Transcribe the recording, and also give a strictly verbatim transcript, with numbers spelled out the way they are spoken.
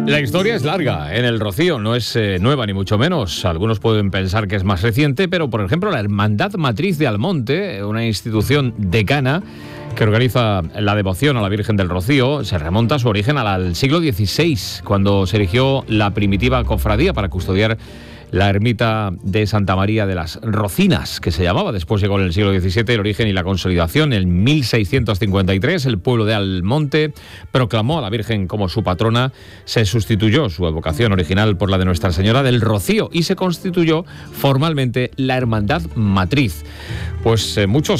La historia es larga en el Rocío, no es eh, nueva ni mucho menos. Algunos pueden pensar que es más reciente, pero por ejemplo la Hermandad Matriz de Almonte, una institución decana que organiza la devoción a la Virgen del Rocío, se remonta a su origen al siglo dieciséis, cuando se erigió la primitiva cofradía para custodiar la ermita de Santa María de las Rocinas, que se llamaba. Después llegó en el siglo diecisiete el origen y la consolidación. En mil seiscientos cincuenta y tres el pueblo de Almonte proclamó a la Virgen como su patrona, se sustituyó su evocación original por la de Nuestra Señora del Rocío y se constituyó formalmente la Hermandad Matriz. Pues eh, muchos